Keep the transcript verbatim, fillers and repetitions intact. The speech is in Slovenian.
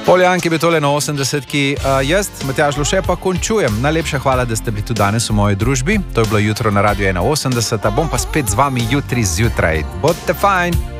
Poljanki bi tole na osemdesetki. Uh, jaz, Matjaž Luše, pa končujem. Najlepša hvala, da ste bili tudi danes v moji družbi. To je bilo jutro na Radio ena osemdeset. Bom pa spet z vami jutri zjutraj. Bodite fajn!